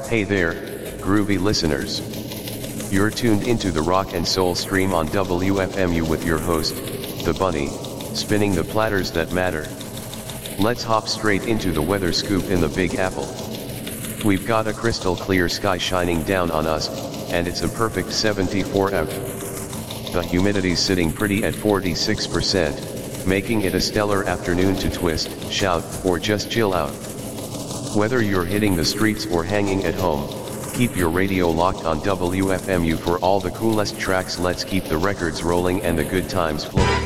Hey there, groovy listeners. You're tuned into the rock and soul stream on WFMU with your host, The Bunny, spinning the platters that matter. Let's hop straight into the weather scoop in the Big Apple. We've got a crystal clear sky shining down on us, and it's a perfect 74 out. The humidity's sitting pretty at 46%, making it a stellar afternoon to twist, shout, or just chill out. Whether you're hitting the streets or hanging at home, keep your radio locked on WFMU for all the coolest tracks. Let's keep the records rolling and the good times flowing.